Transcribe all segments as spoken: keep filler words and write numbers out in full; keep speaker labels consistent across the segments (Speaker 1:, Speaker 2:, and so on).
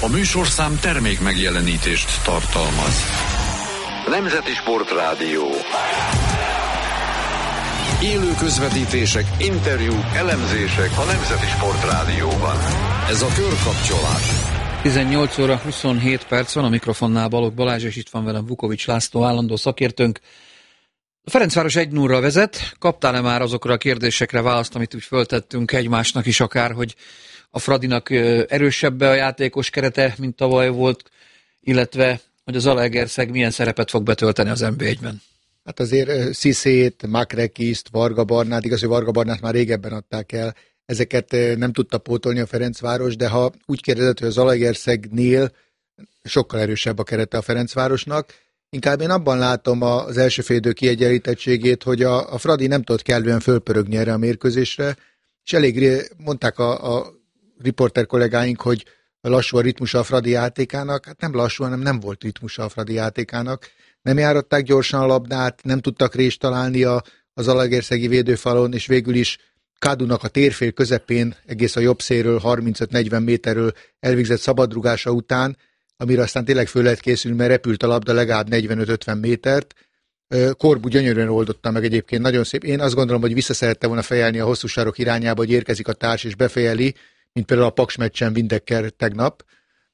Speaker 1: A műsorszám termék megjelenítést tartalmaz. Nemzeti Sportrádió. Élő közvetítések, interjúk, elemzések a Nemzeti Sportrádióban. Ez a Körkapcsolás.
Speaker 2: tizennyolc óra huszonhét perc van, a mikrofonnál Balogh Balázs, és itt van velem Vukovics László, állandó szakértőnk. A Ferencváros egy nullra vezet. Kaptál-e már azokra a kérdésekre választ, amit úgy föltettünk egymásnak is akár, hogy a Fradinak erősebb a játékos kerete, mint tavaly volt, illetve hogy az Zalaegerszeg milyen szerepet fog betölteni az en bé egyben?
Speaker 3: Hát azért Sziszét, Makrekiszt, Varga Barnát, igaz, hogy Varga Barnát már régebben adták el, ezeket nem tudta pótolni a Ferencváros, de ha úgy kérdezett, hogy a Zalaegerszegnél sokkal erősebb a kerete a Ferencvárosnak, inkább én abban látom az első fél idő kiegyenlítettségét, hogy a, a Fradi nem tudott kellően fölpörögni erre a mérkőzésre, és elég mondták a, a riporter kollégáink, hogy lassú a ritmusa a Fradi játékának, hát nem lassú, hanem nem volt ritmusa a Fradi játékának. Nem járatták gyorsan a labdát, nem tudtak rést találni a, az zalaegerszegi védőfalon, és végül is Kadunak a térfél közepén, egész a jobb szélről, harmincöt-negyven méterről elvégzett szabadrugása után, amire aztán tényleg föl lehet készülni, mert repült a labda legalább negyvenöt-ötven métert. Korbu gyönyörűen oldotta meg egyébként, nagyon szép. Én azt gondolom, hogy vissza szerette volna fejelni a hosszú sarok irányába, hogy érkezik a társ és befejeli, mint például a Paks meccsen Windecker tegnap,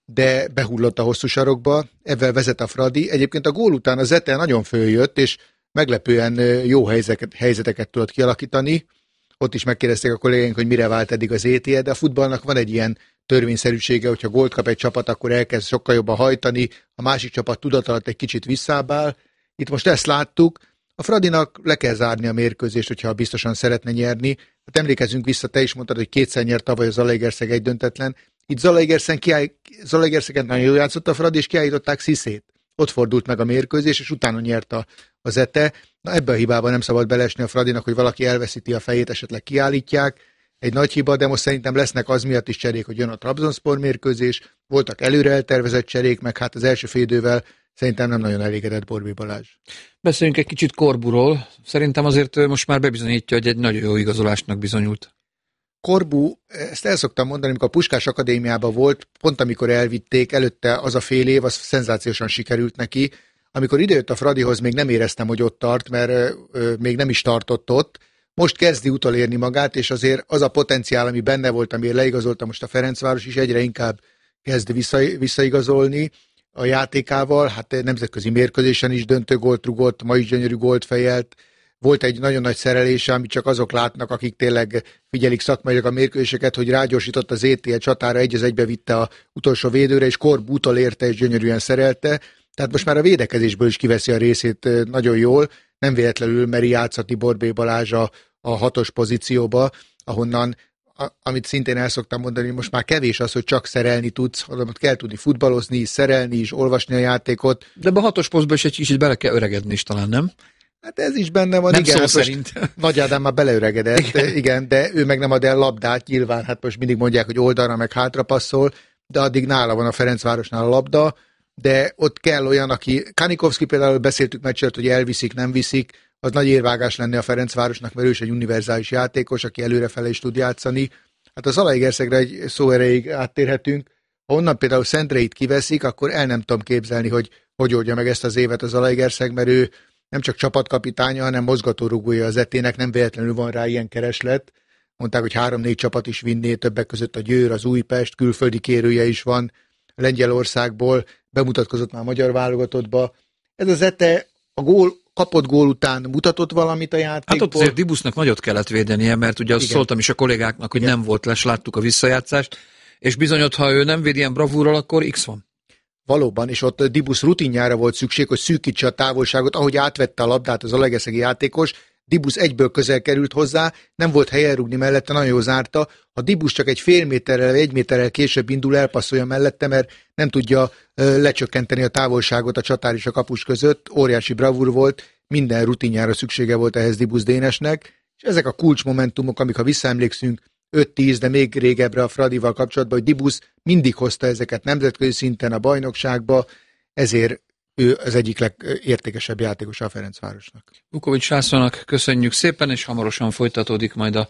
Speaker 3: de behullott a hosszú sarokba, ezzel vezet a Fradi. Egyébként a gól után a Zete nagyon följött, és meglepően jó helyzeteket, helyzeteket tudott kialakítani. Ott is megkérdezték a kollégáink, hogy mire vált eddig az é té é, de a futballnak van egy ilyen törvényszerűsége, hogyha gólt kap egy csapat, akkor elkezd sokkal jobban hajtani, a másik csapat tudat alatt egy kicsit visszábbál. Itt most ezt láttuk, a Fradinak le kell zárni a mérkőzést, hogyha biztosan szeretne nyerni. Hát emlékezzünk vissza, te is mondtad, hogy kétszer nyert tavaly a Zalaegerszeg egy döntetlen. Itt Zalaegerszegen nagyon jól játszott a Fradi, és kiállították Sziszét. Ott fordult meg a mérkőzés, és utána nyert a, a Zete. Na ebbe a hibában nem szabad belesni a Fradinak, hogy valaki elveszíti a fejét, esetleg kiállítják. Egy nagy hiba, de most szerintem lesznek az miatt is cserék, hogy jön a Trabzonspor mérkőzés, voltak előre eltervezett cserék, meg hát az első fél idővel szerintem nem nagyon elégedett Borbély Balázs.
Speaker 2: Beszéljünk egy kicsit Korburól. Szerintem azért most már bebizonyítja, hogy egy nagyon jó igazolásnak bizonyult.
Speaker 3: Korbu, ezt el szoktam mondani, amikor a Puskás Akadémiában volt, pont amikor elvitték, előtte az a fél év, az szenzációsan sikerült neki. Amikor idejött a Fradihoz, még nem éreztem, hogy ott tart, mert ö, még nem is tartott ott. Most kezdi utolérni magát, és azért az a potenciál, ami benne volt, amiért leigazolta most a Ferencváros is, egyre inkább kezd vissza, visszaigazolni a játékával. Hát nemzetközi mérkőzésen is döntő gólt rugott, ma is gyönyörű gólt fejelt. Volt egy nagyon nagy szerelése, amit csak azok látnak, akik tényleg figyelik szakmailag a mérkőzéseket, hogy rágyorsított az é té é csatára, egy az egybe vitte a utolsó védőre, és Korbu utolérte, és gyönyörűen szerelte. Tehát most már a védekezésből is kiveszi a részét nagyon jól. Nem véletlenül meri játszatni Borbély Balázs a, a hatos pozícióba, ahonnan, a, amit szintén el szoktam mondani, most már kevés az, hogy csak szerelni tudsz, hanem kell tudni futballozni, szerelni is, olvasni a játékot.
Speaker 2: De a hatos posztba is egy kicsit bele kell öregedni is talán, nem?
Speaker 3: Hát ez is benne van,
Speaker 2: nem
Speaker 3: igen.
Speaker 2: Szó
Speaker 3: Hát
Speaker 2: szerint.
Speaker 3: Nagy Ádám már beleöregedett, igen. igen, de ő meg nem ad el labdát, nyilván, hát most mindig mondják, hogy oldalra meg hátra passzol, de addig nála van a Ferencvárosnál a labda, de ott kell olyan, aki, Kanikovszki például beszéltük meccset, hogy elviszik, nem viszik, az nagy érvágás lenne a Ferencvárosnak, mert ő is egy univerzális játékos, aki előrefele is tud játszani. Hát a Zalaegerszegre egy szó erejéig áttérhetünk. Ha onnan például Szendreit kiveszik, akkor el nem tudom képzelni, hogy hogy oldja meg ezt az évet a Zalaegerszeg, mert ő nem csak csapatkapitánya, hanem mozgatórugója az etének, nem véletlenül van rá ilyen kereslet. Mondták, hogy három-négy csapat is vinné, többek között a Győr, az Újpest, külföldi kérője is van Lengyelországból, bemutatkozott már a magyar válogatottba. Ez az Ete a gól, kapott gól után mutatott valamit a játékból.
Speaker 2: Hát ott azért Dibusznak nagyot kellett védenie, mert ugye azt Igen. szóltam is a kollégáknak, hogy Igen. nem volt les, láttuk a visszajátszást, és bizony ott, ha ő nem véd ilyen bravúrral, akkor X van.
Speaker 3: Valóban, és ott Dibusz rutinjára volt szükség, hogy szűkítse a távolságot, ahogy átvette a labdát az zalaegerszegi játékos, Dibusz egyből közel került hozzá, nem volt helyen rúgni mellette, nagyon jól zárta. Ha Dibusz csak egy fél méterrel, egy méterrel később indul, elpasszolja mellette, mert nem tudja ö, lecsökkenteni a távolságot a csatár és a kapus között. Óriási bravúr volt, minden rutinjára szüksége volt ehhez Dibusz Dénesnek, és ezek a kulcsmomentumok, amik ha visszaemlékszünk öt-tíz, de még régebbre a Fradival kapcsolatban, hogy Dibusz mindig hozta ezeket nemzetközi szinten a bajnokságba, ezért ő az egyik legértékesebb játékos a Ferencvárosnak.
Speaker 2: Vukovics Lászlónak köszönjük szépen, és hamarosan folytatódik majd a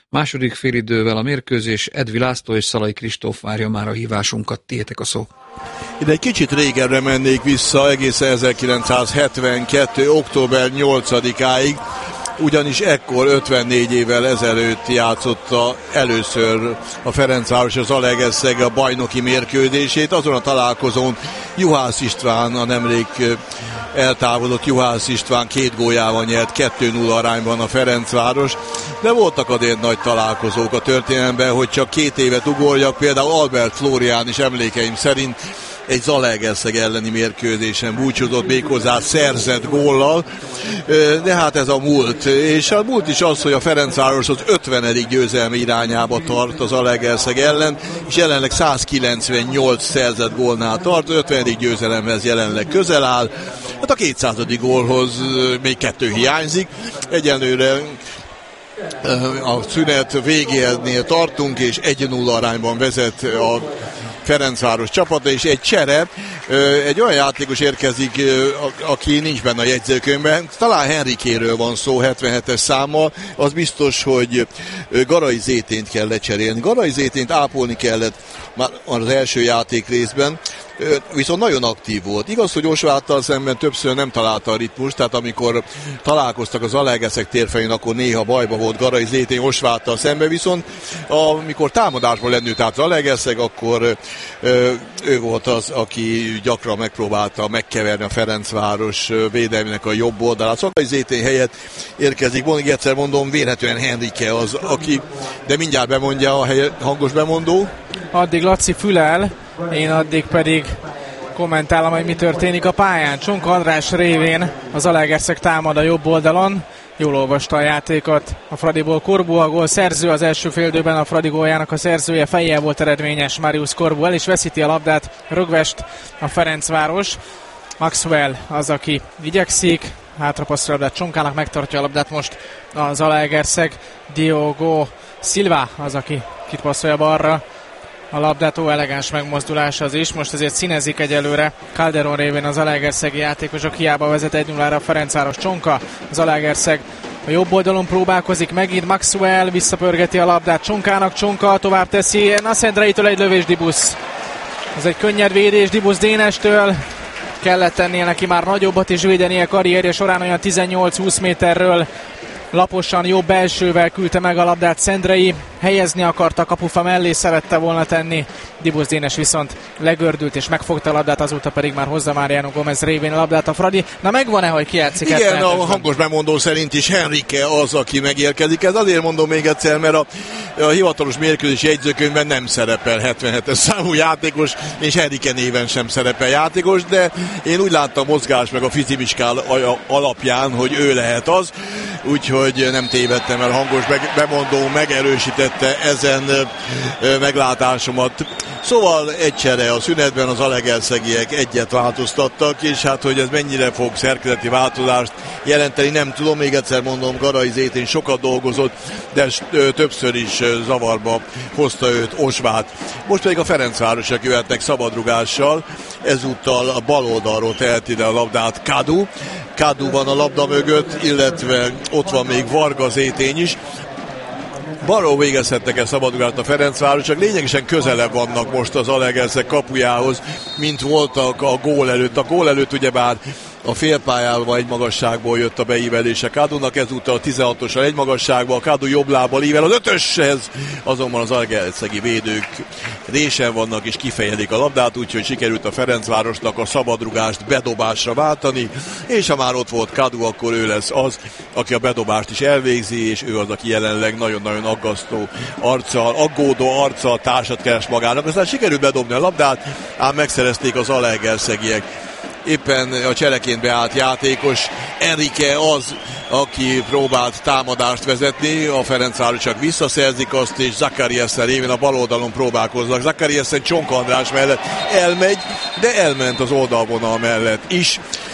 Speaker 2: Második félidővel a mérkőzés, Edvi László és Szalai Kristóf várja már a hívásunkat, tiétek a szó.
Speaker 4: Ide egy kicsit régebbre mennék vissza, egészen ezerkilencszázhetvenkettő. október nyolcadikáig, ugyanis ekkor ötvennégy évvel ezelőtt játszotta először a Ferencváros az Zalaegerszeg a bajnoki mérkőzését. Azon a találkozón Juhász István, a nemrég eltávolodott Juhász István két góljával nyert kettő nulla arányban a Ferencváros, de voltak azért nagy találkozók a történelemben, hogy csak két évet ugorjak, például Albert Flórián is emlékeim szerint egy Zalaegerszeg elleni mérkőzésen búcsúzott méghozzá szerzett góllal, de hát ez a múlt. És a múlt is az, hogy a Ferencváros az ötvenedik győzelmi irányába tart az Zalaegerszeg ellen, és jelenleg százkilencvennyolc szerzett gólnál tart, az ötvenedik győzelemhez jelenleg közel áll. Hát a kétszázadik gólhoz még kettő hiányzik. Egyenlőre a szünet végénél tartunk, és egy nulla arányban vezet a Ferencváros csapata, és egy csere, egy olyan játékos érkezik, aki nincs benne a jegyzőkönyvben, talán Henrikéről van szó, hetvenhetes számmal, az biztos, hogy Garai Zétént kell lecserélni. Garai Zétént ápolni kellett már az első játék részben, viszont nagyon aktív volt. Igaz, hogy Osváttal szemben többször nem találta a ritmust, tehát amikor találkoztak az Zalaegerszeg térfelén, akkor néha bajba volt Garai Zétén Osváttal szemben, viszont amikor támadásban lennőtt át Zalaegerszeg, akkor ő volt az, aki gyakran megpróbálta megkeverni a Ferencváros védelmének a jobb oldalát. Garai Zétén helyett érkezik, még egyszer mondom, vélhetően Henrike az, aki, de mindjárt bemondja a hely, hangos bemondó.
Speaker 5: Addig Laci fülel, én addig pedig kommentálom, hogy mi történik a pályán. Csonka András révén az Zalaegerszeg támad a jobb oldalon. Jól olvasta a játékot a Fradiból Korbu, a gól szerző az első féldőben, a Fradi góljának a szerzője, fejjel volt eredményes Marius Korbu, el is veszíti a labdát Rögvest a Ferencváros. Maxwell az, aki igyekszik, hátrapasszol a labdát Csonkának, megtartja a labdát most a Zalaegerszeg. Diogo Silva az, aki kitpasszolja balra a labdát, ó, elegáns megmozdulás az is. Most azért színezik egyelőre Calderon révén az Zalaegerszegi játékosok, hiába vezet egy nullára a Ferencváros. Csonka, az Zalaegerszeg a jobb oldalon próbálkozik, megint Maxwell visszapörgeti a labdát Csonkának, Csonka tovább teszi, Nascendreitől egy lövés Dibusz. Ez egy könnyed védés Dibusz Dénestől, kellett tennie neki már nagyobbat is védenie karrierje során, olyan tizennyolc-húsz méterről. Laposan, jobb belsővel küldte meg a labdát Szendrei, helyezni akarta, kapufa mellé szerette volna tenni. Dibusz Dénes viszont legördült és megfogta a labdát, azóta pedig már hozza Mariano Gomez révén a labdát a Fradi. Na megvan-e, hogy kijátszik?
Speaker 4: Igen, a hangos bemondó szerint is Henrike az, aki megérkezik. Ez azért mondom még egyszer, mert a, a hivatalos mérkőzés jegyzőkönyvben nem szerepel hetvenhetes számú játékos, és Henrike néven sem szerepel játékos, de én úgy láttam a mozgás meg a fizimiskál alapján, hogy ő lehet az, úgyhogy nem tévedtem el, hangos bemondó megerősítette ezen meglátásomat. Szóval egy csere a szünetben, az zalaegerszegiek egyet változtattak, és hát, hogy ez mennyire fog szerkezeti változást jelenteni, nem tudom, még egyszer mondom, Garai Zétén sokat dolgozott, de többször is zavarba hozta őt Osvát. Most pedig a Ferencvárosok jöhetnek szabadrugással, ezúttal a bal oldalról teheti ide a labdát Kadu. Kadu van a labda mögött, illetve ott van még Varga Zétény is. Balról végezhetnek el szabadrugást a Ferencvárosok, lényegesen közelebb vannak most az Zalaegerszeg kapujához, mint voltak a gól előtt. A gól előtt ugyebár a félpályában egy magasságból jött a beívelése Kádunak, ezúttal a tizenhatosal egy magasságban, a Kádu jobb lábbal ível az ötöshez, azonban az zalaegerszegi védők résen vannak és kifejelik a labdát, úgyhogy sikerült a Ferencvárosnak a szabadrugást bedobásra váltani, és ha már ott volt Kádu, akkor ő lesz az, aki a bedobást is elvégzi, és ő az, aki jelenleg nagyon-nagyon aggasztó arccal, aggódó arccal társat keres magának. Aztán sikerült bedobni a labdát, ám megszerezték az zalaegerszegiek. Éppen a csereként beállt játékos Enrique az, aki próbált támadást vezetni, a Ferencváros csak visszaszerzik azt, és Zakariasen révén a bal oldalon próbálkoznak. Zakariasen Csonka András mellett elmegy, de elment az oldalvonal mellett is.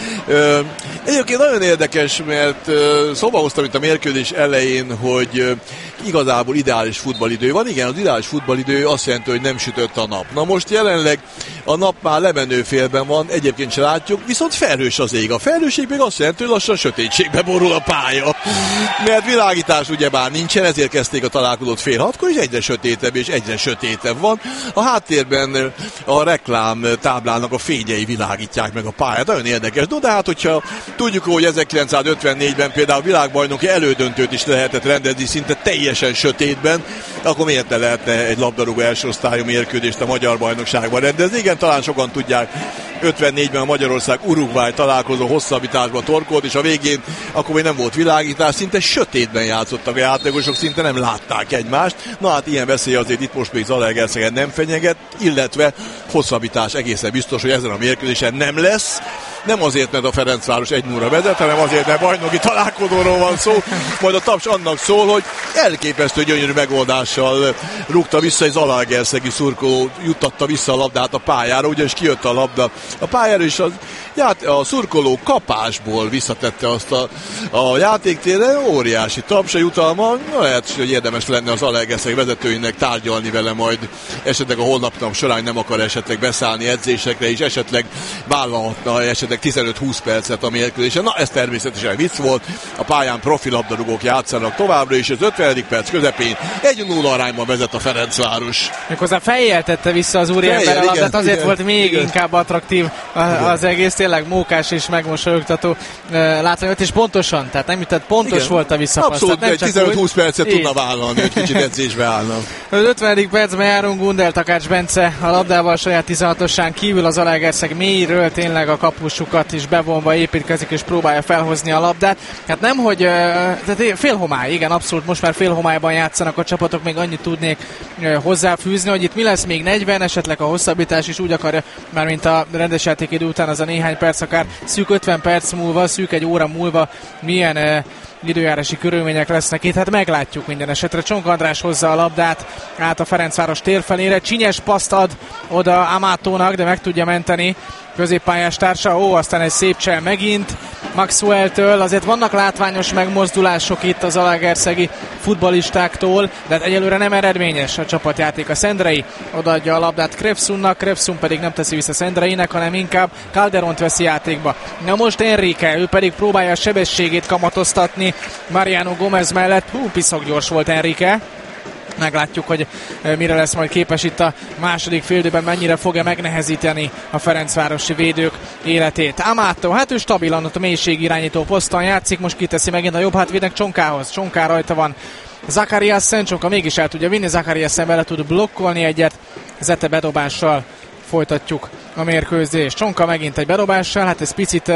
Speaker 4: Egyébként nagyon érdekes, mert szóba hoztam itt a mérkőzés elején, hogy igazából ideális futballidő van. Igen, az ideális futballidő azt jelenti, hogy nem sütött a nap. Na most jelenleg a nap már lemenő félben van, egyébként se látjuk, viszont felhős az ég. A felhőség még azt jelenti, hogy lassan sötétségbe borul a pálya. Mert világítás ugyebár nincsen, ezért kezdték a találkozót fél hatkor, és egyre sötétebb és egyre sötétebb van. A háttérben a reklám táblának a fényei világítják meg a pályát. Nagyon érdekes. No, de hát, hogyha tudjuk, hogy ezerkilencszázötvennégyben például világbajnoki elődöntőt is lehetett rendezni szinte teljesen sötétben, akkor miért ne lehetne egy labdarúgó első osztályú mérkőzést a magyar bajnokságban rendezni? Igen, talán sokan tudják, ötvennégyben a Magyarország-Uruguay találkozó hosszabbításba torkolt, és a végén akkor még nem volt világítás, szinte sötétben játszottak a játékosok, szinte nem látták egymást. Na hát ilyen veszély azért itt most még Zalaegerszegen nem fenyeget, illetve hosszabbítás egészen biztos, hogy ezen a mérkőzésen nem lesz. Nem azért, mert a Ferencváros egy nulla vezet, hanem azért, mert bajnoki találkozóról van szó. Majd a taps annak szól, hogy elképesztő gyönyörű megoldással rúgta vissza egy zalaegerszegi szurkoló, juttatta vissza a labdát a pályára, ugyanis kijött a labda a pályára, és az, ját, a szurkoló kapásból visszatette azt a, a játéktérre. Óriási taps, a jutalma. Lehet, hogy érdemes lenne az Zalaegerszeg vezetőinek tárgyalni vele majd esetleg a holnapi nap során, nem akar esetleg beszállni edzésekre, és esetleg vállalhatna esetleg tizenöt-húsz percet a mérkőzésen. Na, ez természetesen vicc volt. A pályán profi labdarúgók játszanak továbbra, és az ötvenedik perc közepén egy nulla arányban vezet a Ferencváros.
Speaker 5: Méghozzá fejjel tette vissza az úriember a labdát, azért igen, volt még igen. inkább attraktív az egész, tényleg mókás és megmosolyogtató látványos, és pontosan, tehát nem jutott, pontos igen. volt a visszapassz.
Speaker 4: Abszolút, egy tizenöt-húsz percet tudna vállalni, hogy kicsit edzésbe állna.
Speaker 5: Az ötvenedik percben járunk, Gundel Takács Bence a labdával a saját tizenhatosán kívül, az Zalaegerszeg mélyről tényleg a kapusukat is bevonva építkezik és próbálja felhozni a labdát. Hát nem, hogy tehát félhomály, igen, abszolút most már félhomályban játszanak a csapatok, még annyit tudnék hozzáfűzni, hogy itt mi lesz még negyven, esetleg a hosszabbítás is úgy akarja, már mint a rendes játékidő után az a néhány perc, akár szűk ötven perc múlva, szűk egy óra múlva milyen uh, időjárási körülmények lesznek itt, hát meglátjuk minden esetre. Csonk András hozza a labdát át a Ferencváros tér felére, csinyes paszt ad oda Amatónak, de meg tudja menteni középpályás társa. Ó, aztán egy szép csel megint Maxwell-től. Azért vannak látványos megmozdulások itt az zalaegerszegi futballistáktól, de hát egyelőre nem eredményes a csapatjáték. A Szendrei odaadja a labdát Krefsunnak, Krefsun pedig nem teszi vissza Szendreinek, hanem inkább Calderont veszi játékba. Na most Enrique, ő pedig próbálja a sebességét kamatoztatni Mariano Gomez mellett. Hú, piszok gyors volt Enrique. Meglátjuk, hogy mire lesz majd képes itt a második féldőben, mennyire fogja megnehezíteni a ferencvárosi védők életét. Amato, hát ő stabilan ott a mélység irányító poszton játszik, most kiteszi megint a jobb hátvédnek Csonkához. Csonká rajta van Zakariasen, Csonka mégis el tudja vinni, Zakariasen vele tud blokkolni egyet, Zete bedobással folytatjuk a mérkőzést. Csonka megint egy bedobással, hát ez picit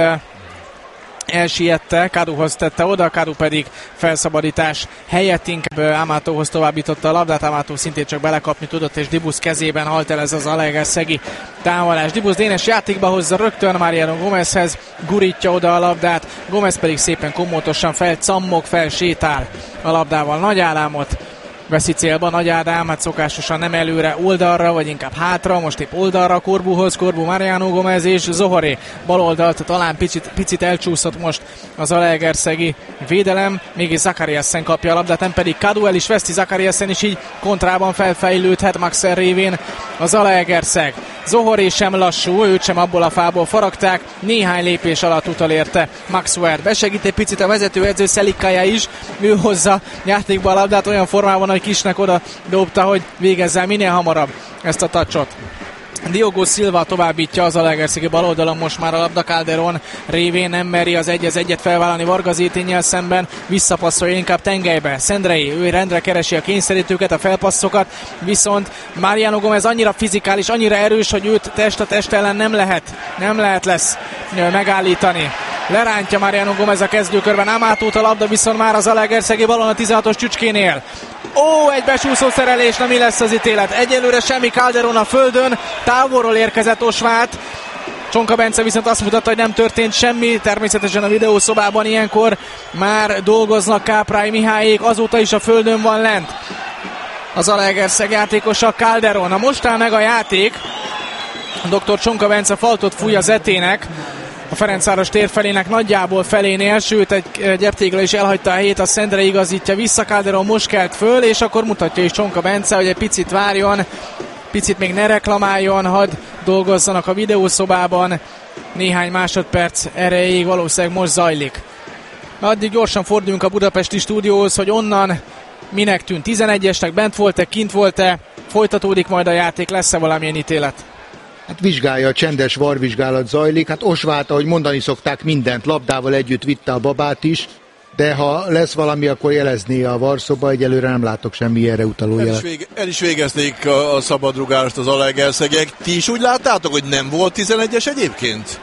Speaker 5: elsiette, Kaduhoz tette oda, Kadu pedig felszabadítás helyett inkább Amatóhoz továbbította a labdát, Amató szintén csak belekapni tudott, és Dibusz kezében halt el ez az zalaegerszegi támadás. Dibusz Dénes játékba hozza rögtön Mariano Gomezhez, gurítja oda a labdát, Gomez pedig szépen komótosan felcammog, felsétál a labdával. Nagy Ádámot veszi célba, Nagy Ádám, hát szokásosan nem előre, oldalra, vagy inkább hátra, most épp oldalra Korbuhoz, Korbu Mariano Gomez és Zohoré bal oldalt, talán picit, picit elcsúszott most az zalaegerszegi védelem, mégis Zakariasen kapja a labdát, nem pedig Kadu, el is veszti Zakariasen, és így kontrában felfejlődhet Maxer révén a Zalaegerszeg. Zohoré sem lassú, őt sem abból a fából faragták, néhány lépés alatt utolérte Maxwell. Besegít egy picit a vezetőedző Szelikája is, ő hozza játékba a labdát olyan formában, hogy Kisnek oda dobta, hogy végezzel minél hamarabb ezt a touchot. Diogo Silva továbbítja az zalaegerszegi baloldalon, most már a labda Calderon révén nem meri az egy egyet felvállalni Varga Zéténnyel szemben, visszapasszolja inkább tengelybe. Szendrei, ő rendre keresi a kényszerítőket, a felpasszokat, viszont Mariano Gomez annyira fizikális, annyira erős, hogy őt test a test ellen nem lehet, nem lehet lesz megállítani. Lerántja Mariano Gomez a kezdőkörben, Amatót a labda viszont már az zalaegerszegi balon a tizenhatos csücskénél. Ó, egy besúszó szerelés, na mi lesz az ítélet? Egyelőre semmi, Calderon a földön, távolról érkezett Osvát. Csonka Bence viszont azt mutatta, hogy nem történt semmi, természetesen a videószobában ilyenkor már dolgoznak Káprály Mihályék, azóta is a földön van lent az Zalaegerszeg játékosa, Calderon. Na most áll meg a játék, dr. Csonka Bence faltot fúj az Zetének, a Ferencváros térfelének nagyjából felénél, sőt egy gyeptégla is elhagyta a helyét, a Szendre igazítja vissza, Calderon most kelt föl, és akkor mutatja is Csonka Bence, hogy egy picit várjon, picit még ne reklamáljon, hadd dolgozzanak a videószobában, néhány másodperc erejéig valószínűleg most zajlik. Addig gyorsan forduljunk a budapesti stúdióhoz, hogy onnan minek tűnt tizenegyesnek, bent volt-e, kint volt-e, folytatódik majd a játék, lesz-e valamilyen ítélet?
Speaker 3: Hát vizsgálja, csendes varvizsgálat zajlik, hát Osváth, ahogy mondani szokták, mindent labdával együtt vitte a babát is, de ha lesz valami, akkor jelezni a varszoba, egyelőre nem látok semmi erre utaló jelet. El is,
Speaker 4: vége, el is végezték a, a szabadrugást az Zalaegerszegek. Ti is úgy láttátok, hogy nem volt tizenegyes egyébként?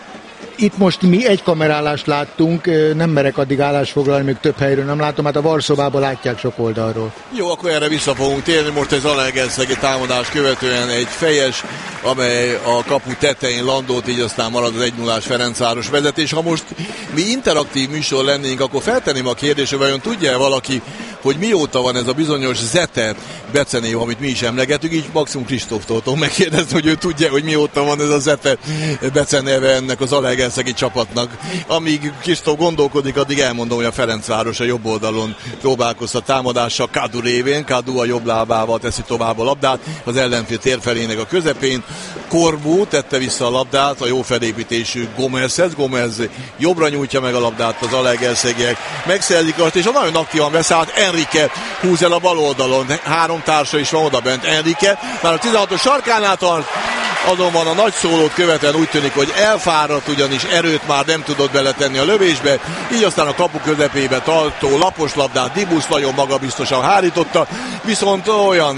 Speaker 3: Itt most mi egy kamerálást láttunk, nem merek addig állásfoglalni, még több helyről nem látom, hát a varszobában látják sok oldalról.
Speaker 4: Jó, akkor erre vissza fogunk térni, most egy Zalaegerszegi támadás követően egy fejes, amely a kapu tetején landolt, így aztán marad az egy nullás Ferencváros vezetés. Ha most mi interaktív műsor lennénk, akkor feltenném a kérdést, hogy vajon tudja valaki, hogy mióta van ez a bizonyos Zete becenév, amit mi is emlegetünk, így maximum Kristóftól tudom megkérdezni, hogy ő tudja, hogy mióta van ez a Zete beceneve ennek az Zalaegerszegi csapatnak. Amíg Kristóf gondolkodik, addig elmondom, hogy a Ferencváros a jobb oldalon próbálkoztat támadással Kadu révén, Kadu a jobb lábával teszi tovább a labdát, az ellenfél térfelének a közepén. Korbu tette vissza a labdát a jó felépítésű Gomezhez, Gomez jobbra nyújtja meg a labdát az Zalaegerszegiek, megszerzik azt, és a nagyon aktívan beszállt Enrique húz el a bal oldalon, három társa is van oda bent. Enrique már a tizenhatos sarkánál tart, azonban a nagy szólót követően úgy tűnik, hogy elfáradt, ugyanis erőt már nem tudott beletenni a lövésbe, így aztán a kapu közepébe tartó lapos labdát Dibusz nagyon magabiztosan hárította, viszont olyan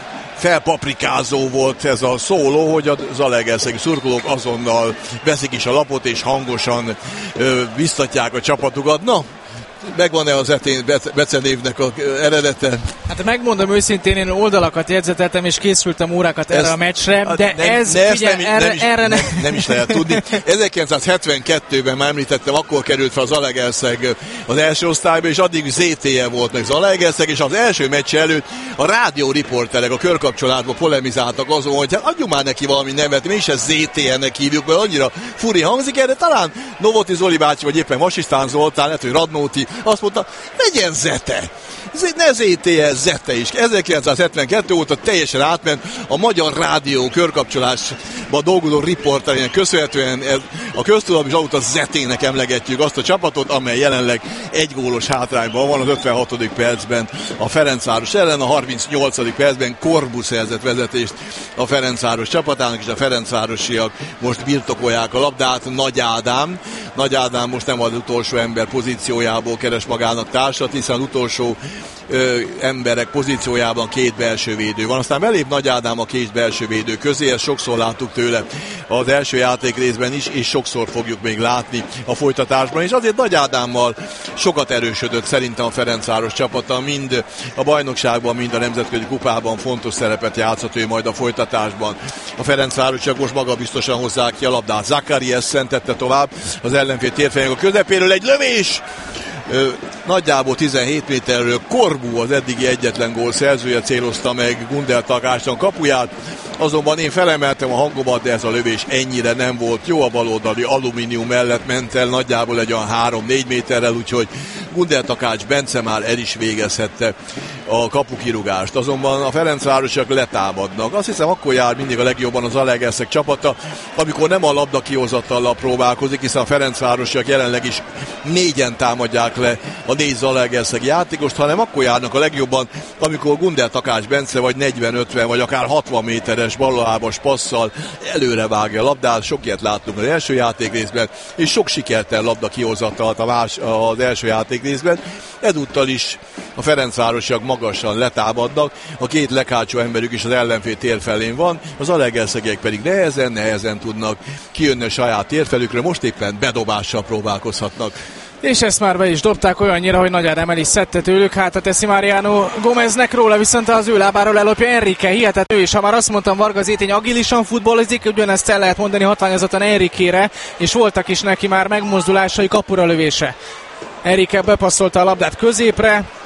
Speaker 4: felpaprikázó volt ez a szóló, hogy a Zalaegerszegi szurkolók azonnal veszik is a lapot és hangosan ö, biztatják a csapatukat. Na, megvan-e az etén becenévnek az eredete?
Speaker 5: Hát megmondom őszintén, én oldalakat jegyzeteltem és készültem órákat erre ez, a meccsre, de
Speaker 4: nem,
Speaker 5: ez,
Speaker 4: ne,
Speaker 5: figyel,
Speaker 4: nem,
Speaker 5: erre,
Speaker 4: nem, is,
Speaker 5: erre
Speaker 4: nem, nem is lehet tudni. ezerkilencszázhetvenkettőben már említettem, akkor került fel a Zalaegerszeg az első osztályba, és addig zé té e volt meg Zalaegerszeg, és az első meccs előtt a rádió riporterek a körkapcsolatban polemizáltak azon, hogy hát adjunk már neki valami nevet, mi is ez zé té e-nek hívjuk, mert annyira furi hangzik erre, talán Novoti Zoli bácsi, vagy éppen Vasisztán Zoltán, lehet, hogy Radnóti, azt mondta, legyen Zete. Ne zé té e, Zete is. ezerkilencszázhetvenkettő óta teljesen átment a magyar rádió körkapcsolásban dolgozó riporterének köszönhetően a köztudat is azóta Zetének emlegetjük azt a csapatot, amely jelenleg egy gólos hátrányban van az ötvenhatodik percben a Ferencváros ellen, a harmincnyolcadik percben Korbu szerzett vezetést a Ferencváros csapatának, és a ferencvárosiak most birtokolják a labdát. Nagy Ádám, Nagy Ádám most nem az utolsó ember pozíciójából keres magának társat, hiszen az utolsó ö, emberek pozíciójában két belső védő van. Aztán belép Nagy Ádám a két belső védő közé, ezt sokszor láttuk tőle az első játék részben is, és sokszor fogjuk még látni a folytatásban, és azért Nagy Ádámmal sokat erősödött szerintem a Ferencváros csapata, mind a bajnokságban, mind a nemzetközi kupában fontos szerepet játszott ő majd a folytatásban. A Ferencváros csak most magabiztosan hozzák ki a labdát. Zakarias szentette tovább az ellenfél térfelének a közepéről, egy lövés! Ö, nagyjából tizenhét méterről Korbu, az eddigi egyetlen gól szerzője célozta meg Gundel Takácson kapuját, azonban én felemeltem a hangomat, de ez a lövés ennyire nem volt jó, a baloldali alumínium mellett ment el nagyjából egy olyan három-négy méterrel, úgyhogy Gundel Takács Bence már el is végezhette a kapukirúgást. Azonban a Ferencvárosiak letámadnak. Azt hiszem, akkor jár mindig a legjobban az Zalaegerszeg csapata, amikor nem a labda kihozatallal próbálkozik, hiszen a Ferencvárosiak jelenleg is négyen támadják le a négy Zalaegerszeg játékost, hanem akkor járnak a legjobban, amikor Gundel Takács Bence vagy negyven-ötven vagy akár hatvan méteres ballábas passzal előre vágja a labdát. Sok ilyet láttunk az első játék részben, és sok sikertel labda kihozatalt a más, az első játék részben. Ezúttal is a Ferencvárosiak magasan letámadnak, a két leghátsó emberük is az ellenfél térfelén van, az Zalaegerszegiek pedig nehezen, nehezen tudnak kijönni a saját térfelükre, most éppen bedobással próbálkozhatnak.
Speaker 5: És ezt már be is dobták olyannyira, hogy Nagy Ádám el is szedte tőlük, hátra teszi Mariano Gomeznek, róla viszont az ő lábáról ellopja Enrique, hihetető, és ha már azt mondtam, Varga Zétény agilisan futballozik, ugyanezt el lehet mondani hatványozottan Enriquére, és voltak is neki már megmozdulásai, kapura lövése. Enrique bepasszolta a labdát középre,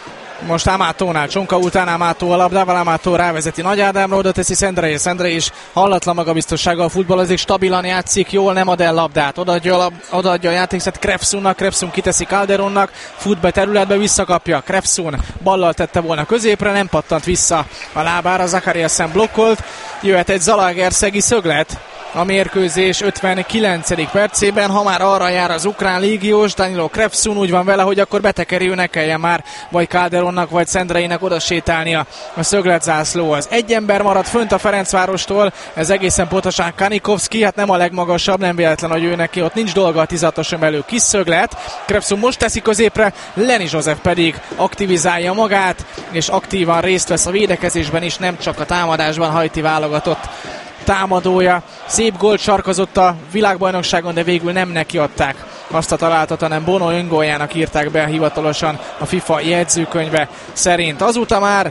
Speaker 5: Most Amatónál, Csonka után Amató a labdával, Amató rávezeti Nagy Ádámra, oda teszi Szendrei, Szendrei is hallatlan magabiztossággal futballozik, stabilan játszik, jól nem ad el labdát, odaadja a, lab, odaadja a játékszet Krefsunnak, Krefsun kiteszi Calderonnak, fut be területbe, visszakapja, Krefsun ballal tette volna középre, nem pattant vissza a lábára, Zakariasen blokkolt, jöhet egy zalaegerszegi szöglet a mérkőzés ötvenkilencedik percében, ha már arra jár az ukrán légiós, Danilo Krefsun úgy van vele, hogy akkor betekerül, ne kelljen már vagy Calderonnak, vagy Szendreinek oda sétálnia a szögletzászlóhoz. Egy ember maradt fönt a Ferencvárostól, ez egészen pontosan Kanikovski, hát nem a legmagasabb, nem véletlen, hogy ő neki ott nincs dolga a tizatoson belül, kis szöglet. Krefsun most teszi középre, Leni József pedig aktivizálja magát, és aktívan részt vesz a védekezésben is, nem csak a támadásban, Haiti válogatott támadója. Szép gólt sarkozott a világbajnokságon, de végül nem neki adták azt a találatot, hanem Bono öngóljának írták be hivatalosan a FIFA jegyzőkönyve szerint. Azóta már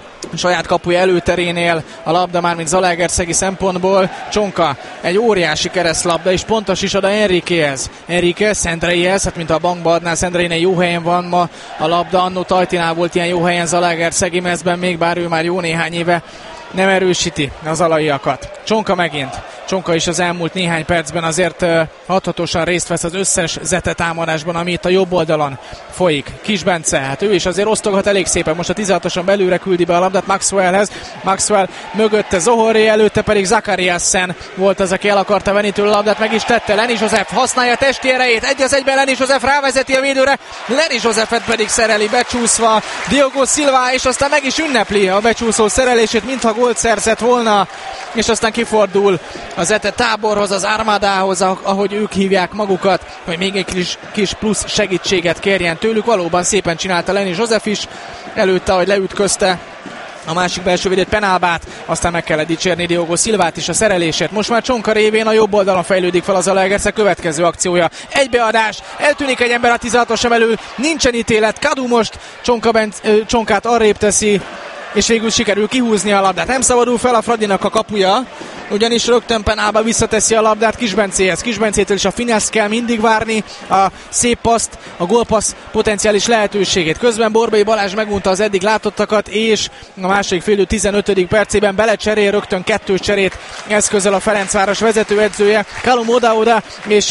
Speaker 5: saját kapuja előterénél a labda már mint zalaegerszegi szempontból. Csonka egy óriási keresztlabda, és pontos is oda Enriquehez. Enrique Szendreihez, hát mint a bankba adná, Szendreinél jó helyen van ma a labda, annó Tajtinál volt ilyen jó helyen zalaegerszegi mezben, még bár ő már jó néhány éve nem erősíti az alaiakat. Csonka megint. Csonka is az elmúlt néhány percben azért uh, hathatósan részt vesz az összes zete támadásban, ami itt a jobb oldalon folyik. Kis Bence, hát ő is azért osztogat elég szépen. Most a tizenhatoson belőle küldi be a labdát Maxwellhez. Maxwell mögötte Zohoré, előtte pedig Zakariasen volt az, aki el akarta venni tőle a labdát, meg is tette. Leni József használja testi erejét. Egy az egyben Leni József rávezeti a védőre. Leni Józsefet pedig szereli becsúszva Diogo Silva, és aztán meg is ünnepli a becsúszó szerelését, mintha gólt szerzett volna, és aztán kifordul az Ete táborhoz, az Armadához, ahogy ők hívják magukat, hogy még egy kis, kis plusz segítséget kérjen tőlük. Valóban szépen csinálta Leni József is, előtte, hogy leütközte a másik belső védett Penalbát, aztán meg kellett dicsérni Diogo Silvát is a szerelését. Most már Csonka révén a jobb oldalon fejlődik fel az Zalaegerszeg következő akciója. Egybeadás, eltűnik egy ember a tizenhatoson belül, nincsen ítélet, Kadu most Csonka Benc, ö, Csonkát arrébb teszi, és végül sikerül kihúzni a labdát. Nem szabadul fel a Fradinak a kapuja, ugyanis rögtön penálba visszateszi a labdát Kisbencéhez. Kisbencétől is a fineszt kell mindig várni, a szép paszt, a gólpassz potenciális lehetőségét. Közben Borbély Balázs megunta az eddig látottakat, és a második félidő tizenötödik percében belecserél, rögtön kettős cserét eszközöl a Ferencváros vezetőedzője, Kalum Oda-Oda, és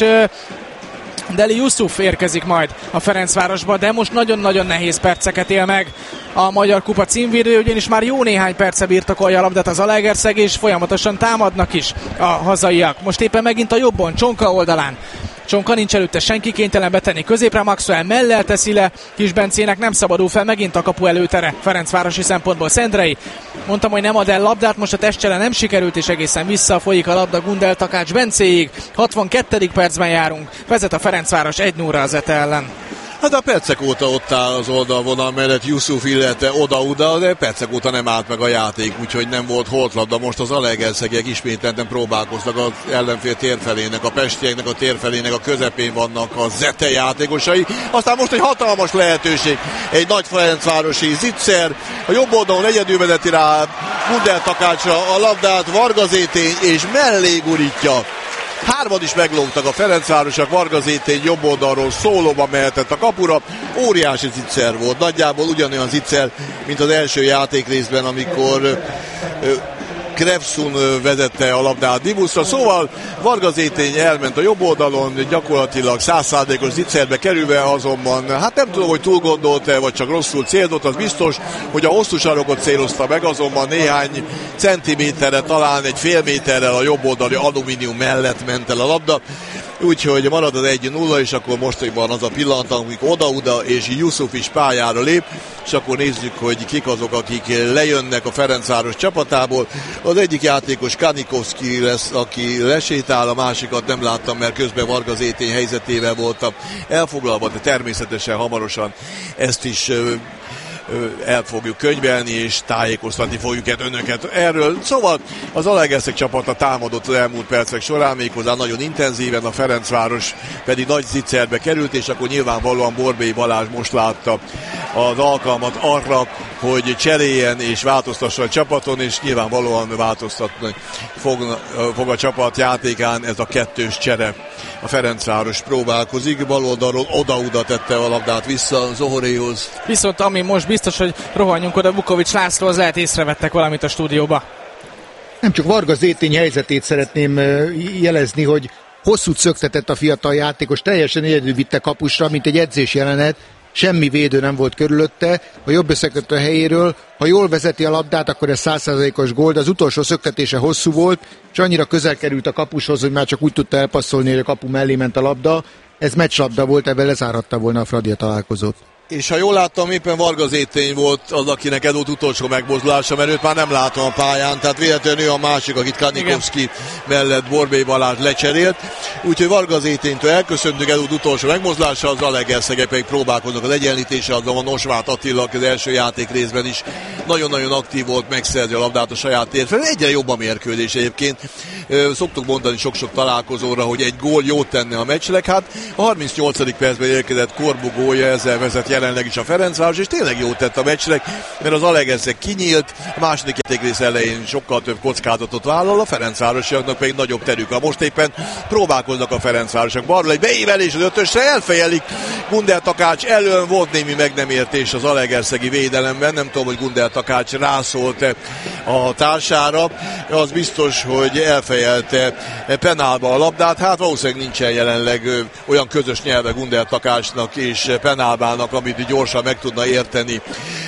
Speaker 5: Deli Yusuf érkezik majd a Ferencvárosba, de most nagyon-nagyon nehéz perceket él meg a Magyar Kupa címvédője, ugyanis már jó néhány perce birtokolja a labdát az Zalaegerszeg, és folyamatosan támadnak is a hazaiak. Most éppen megint a jobbon, Csonka oldalán. Csonka nincs előtte senki, kénytelen betenni középre, Maxwell mellel teszi le, Kisbencének nem szabadul fel, megint a kapu előtere Ferencvárosi szempontból. Szendrei, mondtam, hogy nem ad el labdát, most a testcsere nem sikerült, és egészen visszafolyik a labda Gundel Takács Bencéig. hatvannegyedik percben járunk, vezet a Ferencváros egy nulla az Ete ellen.
Speaker 4: Hát a percek óta ott áll az oldalvonal mellett Yusuf, illetve oda-oda, de percek óta nem állt meg a játék, úgyhogy nem volt holtlabda. Most az Zalaegerszegiek ismételten próbálkoznak az ellenfél térfelének, a pestieknek a térfelének a közepén vannak a Zete játékosai. Aztán most egy hatalmas lehetőség, egy nagy ferencvárosi Zicser, a jobb oldalon egyedül vezeti rá Gundel Takácsra a labdát, Varga Zétény, és mellé gurítja. Hárman is meglógtak a Ferencvárosak, Varga Zétény jobb oldalról szólóba mehetett a kapura, óriási Zicser volt, nagyjából ugyanolyan Zicser, mint az első játékrészben, amikor Krefsun vezette a labdát Dibuszra, szóval Varga Zétény elment a jobb oldalon, gyakorlatilag száz százalékos Zicserbe kerülve, azonban hát nem tudom, hogy túl gondolt-e, vagy csak rosszul célzott, az biztos, hogy a hosszú sarokot célozta meg, azonban néhány centiméterre, talán egy fél méterrel a jobb oldali alumínium mellett ment el a labda, úgyhogy marad az egy nulla, és akkor most van az a pillanat, amikor Oda-Uda és Yusuf is pályára lép, és akkor nézzük, hogy kik azok, akik lejönnek a Ferencváros csapatából. Az egyik játékos Kanikovski lesz, aki lesétál, a másikat nem láttam, mert közben Varga Zétény helyzetével voltam elfoglalva, de természetesen hamarosan ezt is el fogjuk könyvelni, és tájékoztatni fogjuk önöket erről. Szóval az Zalaegerszeg csapata támadott az elmúlt percek során, méghozzá nagyon intenzíven, a Ferencváros pedig nagy Zicserbe került, és akkor nyilvánvalóan Borbély Balázs most látta az alkalmat arra, hogy cseréljen és változtassa a csapaton, és nyilvánvalóan változtatni fog, fog a csapat játékán ez a kettős csere. A Ferencváros próbálkozik, bal oldalról Oda-Uda tette a labdát vissza Zohoréhoz.
Speaker 5: Viszont ami most biztos, hogy rohanjunk oda Vukovics Lászlóhoz, lehet észrevettek valamit a stúdióba.
Speaker 3: Nem csak Varga Zétény helyzetét szeretném jelezni, hogy hosszút szöktetett a fiatal játékos, teljesen egyedül vitte kapusra, mint egy edzés jelenet, semmi védő nem volt körülötte, a jobb összekötő a helyéről, ha jól vezeti a labdát, akkor ez száz százalékos gól, de az utolsó szöktetése hosszú volt, és annyira közel került a kapushoz, hogy már csak úgy tudta elpasszolni, hogy a kapu mellé ment a labda. Ez meccslabda volt, ebben lezárhatta volna a Fradi a találkozót.
Speaker 4: És ha jól láttam, éppen Varga Zétény volt az, akinek ez volt utolsó megmozdulása, mert őt már nem látom a pályán, tehát véletlenül ő a másik, akit Kanikovszki mellett Borbély Balázs lecserélt. Úgyhogy Varga Zéténytől elköszöntünk, ez volt utolsó megmozdulása, az Zalaegerszegek pedig próbálkoznak az egyenlítése, azonban Osváth Attila az első játék részben is nagyon-nagyon aktív volt, megszerzi a labdát a saját térfelén. Egyre jobb a mérkőzés egyébként. Szoktuk mondani sok-sok találkozóra, hogy egy gól jót tenne a meccsnek. Hát a harmincnyolcadik percben érkezett Korbu gólja, ezzel vezet jelenleg is a Ferencváros, és tényleg jót tett a meccsnek, mert az Zalaegerszeg kinyílt, a második játékrész elején sokkal több kockázatot vállal, a Ferencvárosiaknak pedig nagyobb terük van. Most éppen próbálkoznak a Ferencvárosok. Balról egy beívelés az ötösre, elfejelik Gundel Takács elől, volt némi meg nem értés az zalaegerszegi védelemben, nem tudom, hogy Gundel Takács rászólt a társára, az biztos, hogy elfejelte penálba a labdát, hát valószínűleg nincsen jelenleg olyan közös nyelve Gundel Takácsnak és penálbának, amit gyorsan meg tudna érteni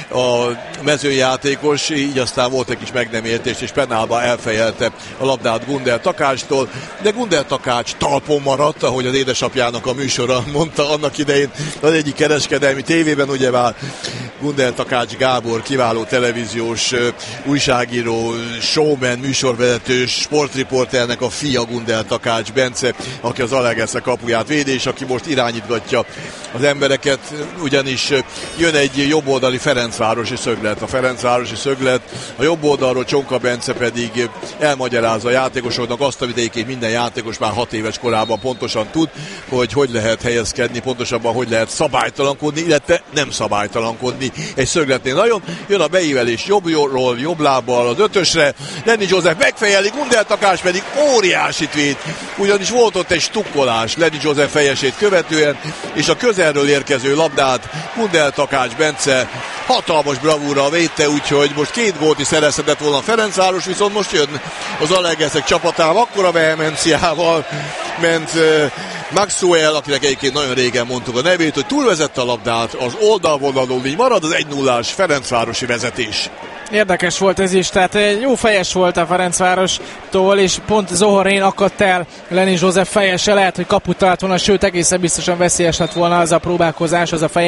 Speaker 4: a mezőjátékos, így aztán volt egy kis meg nem értés, és penálba elfejelte a labdát Gundel Takácstól, de Gundel Takács talpon maradt, ahogy az édesapjának a műsora mondta annak idején az egyik kereskedelmi tévében, ugyebár Gundel Takács Gábor, kiváló televíziós újságíró, showman, műsorvezető, sportriporternek a fia Gundel Takács Bence, aki az Zalaegerszeg kapuját védi, és aki most irányítgatja az embereket, ugyanis jön egy jobboldali Ferencvárosi szöglet. A Ferencvárosi szöglet, a jobb oldalról Csonka Bence pedig elmagyarázza a játékosoknak azt, amit egyébként minden játékos már hat éves korában pontosan tud, hogy hogy lehet helyezkedni, pontosabban hogy lehet szabálytalankodni, illetve nem szabálytalankodni egy szögletnél. Nagyon jön a beívelés jobbról, jobb lábbal az ötösre, Lenny Joseph megfejeli, Gundel Takács pedig óriásit véd, ugyanis volt ott egy stukkolás Lenny Joseph fejesét követően, és a közelről érkező labdát Gundel Takács Bence hatalmas bravúra védte, úgyhogy most két gólt is szerezhetett volna a Ferencváros, viszont most jön az Zalaegerszeg csapatával, akkora vehemenciával ment uh, Maxwell, akinek egyébként nagyon régen mondtuk a nevét, hogy túlvezette a labdát, az oldalvonalon így marad az egy nullás Ferencvárosi vezetés.
Speaker 5: Érdekes volt ez is, tehát jó fejes volt a Ferencvárostól, és pont Zohorén akadt el Lenny Joseph fejese, lehet, hogy kaput talált volna, sőt egészen biztosan veszélyes lett volna az a próbálkozás, az a feje.